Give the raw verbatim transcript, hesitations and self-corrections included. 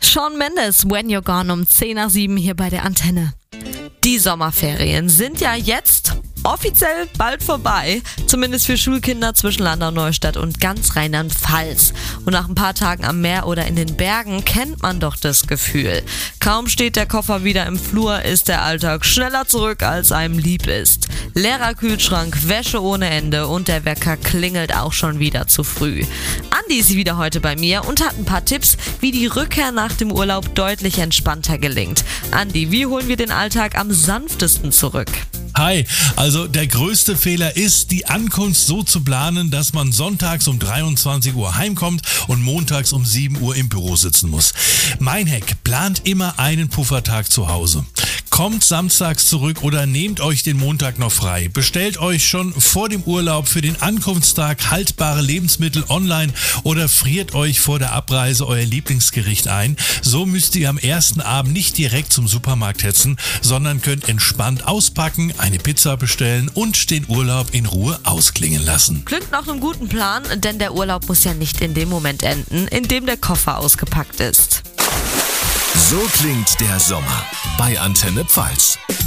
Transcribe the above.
Shawn Mendes, When You're Gone um zehn nach sieben hier bei der Antenne. Die Sommerferien sind ja jetzt offiziell bald vorbei, zumindest für Schulkinder zwischen Landau, Neustadt und ganz Rheinland-Pfalz. Und nach ein paar Tagen am Meer oder in den Bergen kennt man doch das Gefühl. Kaum steht der Koffer wieder im Flur, ist der Alltag schneller zurück, als einem lieb ist. Leerer Kühlschrank, Wäsche ohne Ende und der Wecker klingelt auch schon wieder zu früh. Andi ist wieder heute bei mir und hat ein paar Tipps, wie die Rückkehr nach dem Urlaub deutlich entspannter gelingt. Andi, wie holen wir den Alltag am sanftesten zurück? Hi, also der größte Fehler ist, die Ankunft so zu planen, dass man sonntags um dreiundzwanzig Uhr heimkommt und montags um sieben Uhr im Büro sitzen muss. Mein Hack: plant immer einen Puffertag zu Hause. Kommt samstags zurück oder nehmt euch den Montag noch frei. Bestellt euch schon vor dem Urlaub für den Ankunftstag haltbare Lebensmittel online oder friert euch vor der Abreise euer Lieblingsgericht ein. So müsst ihr am ersten Abend nicht direkt zum Supermarkt hetzen, sondern könnt entspannt auspacken, eine Pizza bestellen und den Urlaub in Ruhe ausklingen lassen. Klingt nach einem guten Plan, denn der Urlaub muss ja nicht in dem Moment enden, in dem der Koffer ausgepackt ist. So klingt der Sommer bei Antenne Pfalz.